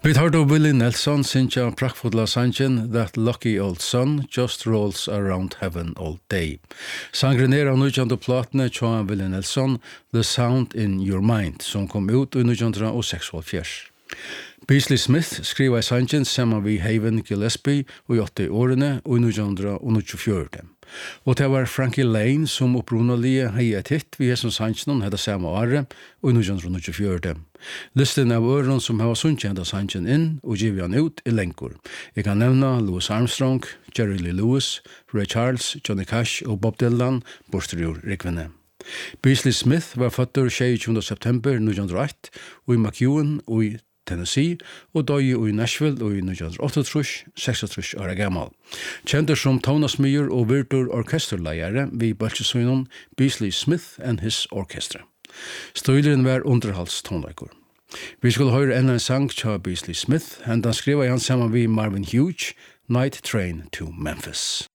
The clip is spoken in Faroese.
Vi tar då Willie Nelson synja prakkfulla sangen That Lucky Old Sun Just Rolls Around Heaven All Day. Sangren av 19. platene tja Willie Nelson The Sound in Your Mind som kom ut i 1946. Beasley Smith skriva i sangen sammen vi Haven Gillespie og 80 årene og 1924. Og det var Frankie Lane som opprunalige hei et hit vi som sangen hedda samme året og 1924. Listen av øren som har sunnet hendt sangen inn og givet han ut i lengur. Jeg kan nevna Louis Armstrong, Jerry Lee Lewis, Ray Charles, Johnny Cash og Bob Dylan, borstrur rikvene. Beasley Smith var føtter 26. september 1908 og i McEwen og i Tennessee og døg i Nashville og i 1938, 36 år gammal. Kjenter som tonasmyr og virtur orkesterleiere vi bølgesøgnen Beasley Smith and His Orchestra. Støyleren var underhalstonleikur. Vi skulle høre en sang til Beasley Smith, hendan skriva han sammen vi Marvin Hughes, Night Train to Memphis.